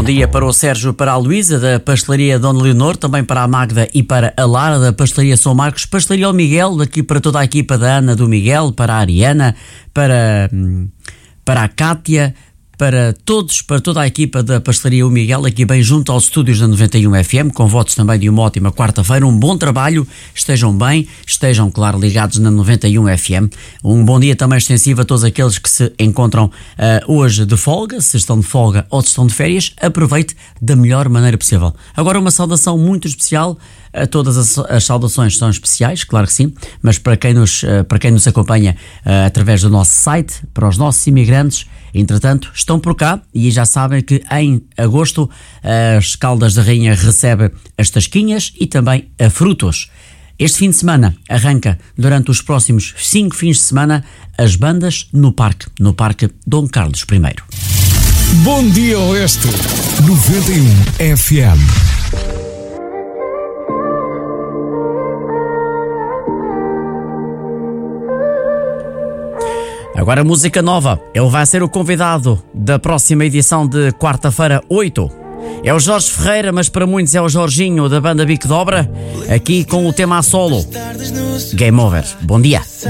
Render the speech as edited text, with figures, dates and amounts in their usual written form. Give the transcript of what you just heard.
Bom dia para o Sérgio, para a Luísa, da Pastelaria Dona Leonor, também para a Magda e para a Lara, da Pastelaria São Marcos, Pastelaria ao Miguel, aqui para toda a equipa da Ana, do Miguel, para a Ariana, para a Cátia, para todos, para toda a equipa da Pastelaria O Miguel, aqui bem junto aos estúdios da 91 FM, com votos também de uma ótima quarta-feira, um bom trabalho, estejam bem, estejam, claro, ligados na 91 FM. Um bom dia também extensivo a todos aqueles que se encontram hoje de folga, se estão de folga ou se estão de férias, aproveite da melhor maneira possível. Agora uma saudação muito especial. Todas as saudações são especiais, claro que sim, mas para quem nos acompanha através do nosso site, para os nossos imigrantes, entretanto, estão por cá e já sabem que em agosto as Caldas da Rainha recebe as tasquinhas e também a frutos. Este fim de semana arranca durante os próximos 5 fins de semana as bandas no Parque Dom Carlos I. Bom dia Oeste 91 FM. Agora música nova, ele vai ser o convidado da próxima edição de quarta-feira 8. É o Jorge Ferreira, mas para muitos é o Jorginho da banda Bico de Obra, aqui com o tema a solo. Game Over. Bom dia.